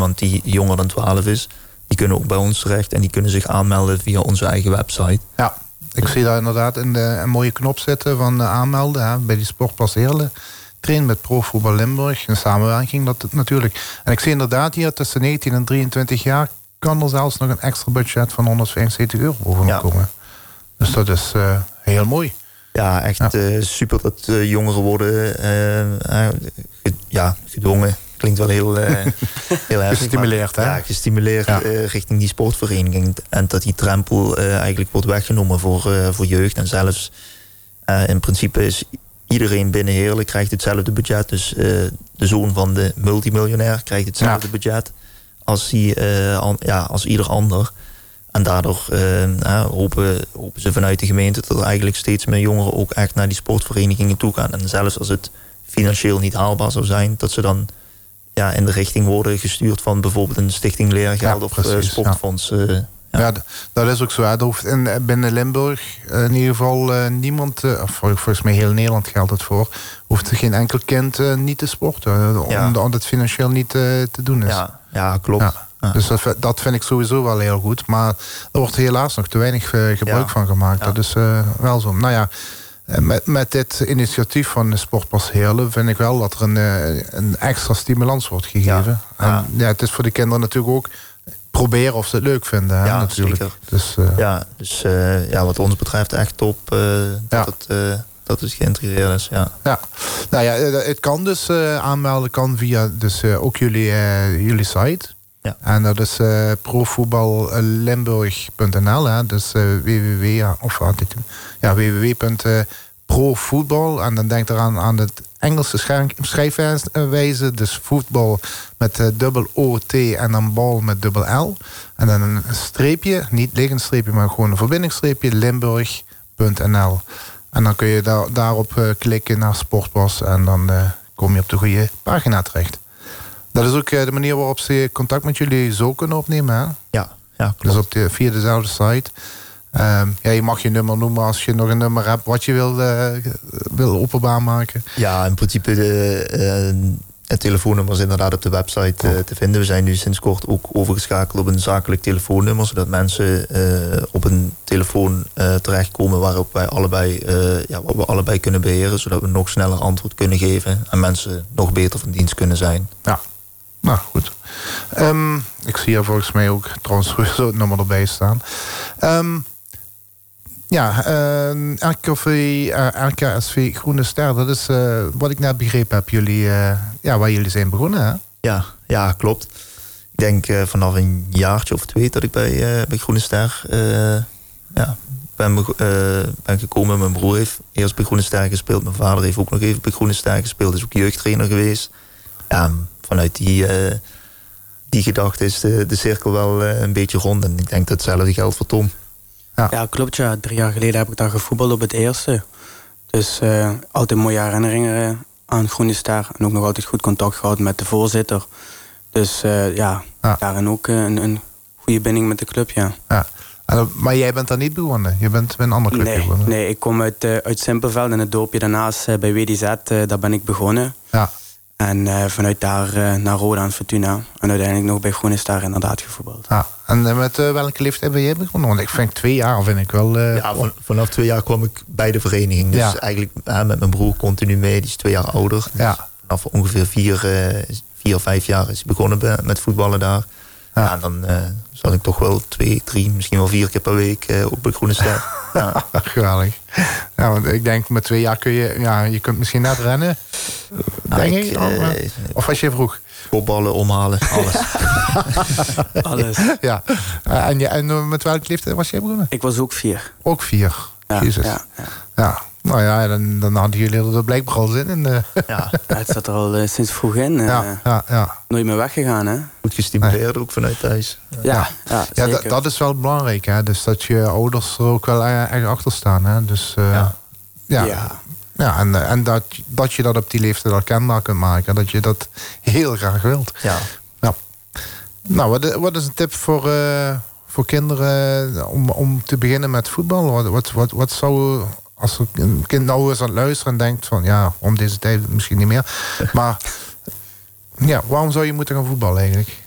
iemand die jonger dan 12 is, die kunnen ook bij ons terecht en die kunnen zich aanmelden via onze eigen website. Ja, ik zie daar inderdaad een mooie knop zitten van aanmelden, hè, bij die Sportpas Heerlen. Train met Profvoetbal Limburg, in samenwerking dat natuurlijk. En ik zie inderdaad hier tussen 19 en 23 jaar kan er zelfs nog een extra budget van €175 bovenop komen. Dus dat is heel mooi. Ja, echt super dat jongeren worden gedwongen. Klinkt wel heel heftig. Gestimuleerd, hè? Ja, gestimuleerd richting die sportvereniging. En dat die drempel eigenlijk wordt weggenomen voor jeugd. En zelfs in principe is iedereen binnen Heerlen krijgt hetzelfde budget. Dus de zoon van de multimiljonair krijgt hetzelfde budget als ieder ander. En daardoor hopen ze vanuit de gemeente dat er eigenlijk steeds meer jongeren ook echt naar die sportverenigingen toe gaan. En zelfs als het financieel niet haalbaar zou zijn, dat ze dan in de richting worden gestuurd van bijvoorbeeld een stichting leergeld of sportfonds. Ja, dat is ook zo. Er hoeft binnen Limburg in ieder geval niemand, volgens mij heel Nederland geldt het voor, hoeft geen enkel kind niet te sporten, omdat het financieel niet te doen is. Ja, klopt. Ja. Dus dat vind ik sowieso wel heel goed. Maar er wordt helaas nog te weinig gebruik van gemaakt. Ja. Dat is wel zo. Nou ja, met dit initiatief van de Sportpas Heerlen vind ik wel dat er een extra stimulans wordt gegeven. En het is voor de kinderen natuurlijk ook proberen of ze het leuk vinden. Hè, natuurlijk. Zeker. Dus wat ons betreft echt top dat het geïntegreerd is. Ja. Nou ja, het kan dus aanmelden kan via dus ook jullie site. Ja. En dat is profvoetballimburg.nl. Dus www.profvoetbal. En dan denk eraan aan het Engelse schrijfwijze. Dus voetbal met dubbel O-T en dan bal met dubbel L. En dan een streepje, niet liggend streepje, maar gewoon een verbindingsstreepje, limburg.nl. En dan kun je daarop klikken naar Sportpas en dan kom je op de goede pagina terecht. Dat is ook de manier waarop ze contact met jullie zo kunnen opnemen, hè? Ja, klopt. Dus via dezelfde site. Je mag je nummer noemen als je nog een nummer hebt wat je wil openbaar maken. Ja, in principe het telefoonnummer is inderdaad op de website te vinden. We zijn nu sinds kort ook overgeschakeld op een zakelijk telefoonnummer, zodat mensen op een telefoon terechtkomen waarop wij allebei kunnen beheren, zodat we nog sneller antwoord kunnen geven en mensen nog beter van dienst kunnen zijn. Ja. Nou, goed. Ik zie hier volgens mij ook trouwens sowieso het nummer erbij staan. RKSV Groene Ster, dat is wat ik net begrepen heb, jullie, waar jullie zijn begonnen, hè? Ja, klopt. Ik denk vanaf een jaartje of 2 dat ik bij Groene Ster ben gekomen. Mijn broer heeft eerst bij Groene Ster gespeeld. Mijn vader heeft ook nog even bij Groene Ster gespeeld. Is ook jeugdtrainer geweest. Ja, vanuit die gedachte is de cirkel wel een beetje rond. En ik denk dat hetzelfde geldt voor Tom. Ja, klopt. 3 jaar geleden heb ik daar gevoetbald op het eerste. Dus altijd mooie herinneringen aan Groene Ster. En ook nog altijd goed contact gehad met de voorzitter. Dus daarin ook een goede binding met de club, ja. Maar jij bent daar niet begonnen? Je bent bij een andere club begonnen? Nee, ik kom uit Simpelveld in het dorpje daarnaast bij WDZ. Daar ben ik begonnen. Ja. En vanuit daar naar Roda en Fortuna. En uiteindelijk nog bij Groene Ster inderdaad gevoetbald. En met welke leeftijd ben jij begonnen? Want ik vind 2 jaar vind ik wel... vanaf 2 jaar kwam ik bij de vereniging. Dus eigenlijk met mijn broer continu mee. Die is 2 jaar ouder. Dus vanaf ongeveer 4 of 5 jaar is hij begonnen met voetballen daar. Ja, en dan zat ik toch wel 2, 3, misschien wel 4 keer per week op bij Groene Ster. Ja. Geweldig. Ja, want ik denk met 2 jaar kun je kunt misschien net rennen. Denk ik. Of was je vroeg? Kopballen, omhalen, alles. Alles. Ja. En met welke leeftijd was jij begonnen? Ik was ook 4. Ook 4? Ja. Jezus. Ja. Nou ja, dan hadden jullie er blijkbaar al zin in. Het zat er al sinds vroeg in. Nooit meer weggegaan, hè? Goed gestimuleerd ook vanuit thuis. Ja, dat is wel belangrijk, hè? Dus dat je ouders er ook wel echt achter staan, hè? Dus en dat je dat op die leeftijd al kenbaar kunt maken. Dat je dat heel graag wilt. Ja. Nou, wat is een tip voor kinderen om te beginnen met voetbal? Wat zou... Als een kind nou eens aan het luisteren en denkt van... om deze tijd misschien niet meer. Maar waarom zou je moeten gaan voetballen eigenlijk?